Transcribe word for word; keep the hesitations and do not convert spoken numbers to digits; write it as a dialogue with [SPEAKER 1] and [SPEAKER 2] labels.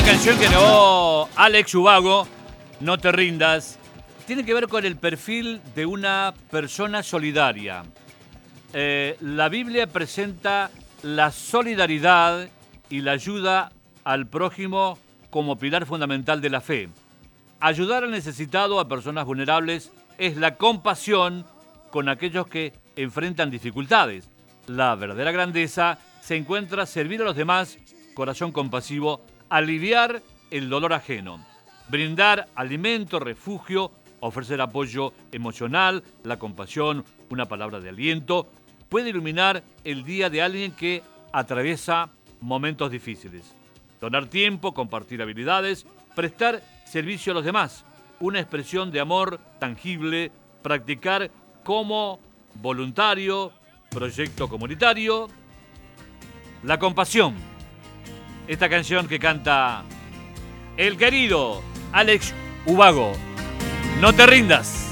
[SPEAKER 1] canción que grabó Alex Ubago, No te rindas, tiene que ver con el perfil de una persona solidaria. Eh, la Biblia presenta la solidaridad y la ayuda al prójimo como pilar fundamental de la fe. Ayudar al necesitado, a personas vulnerables, es la compasión con aquellos que enfrentan dificultades. La verdadera grandeza se encuentra servir a los demás, corazón compasivo, aliviar el dolor ajeno, brindar alimento, refugio, ofrecer apoyo emocional, la compasión, una palabra de aliento, puede iluminar el día de alguien que atraviesa momentos difíciles. Donar tiempo, compartir habilidades, prestar servicio a los demás, una expresión de amor tangible, practicar como voluntario, proyecto comunitario, la compasión. Esta canción que canta el querido Alex Ubago, No te rindas.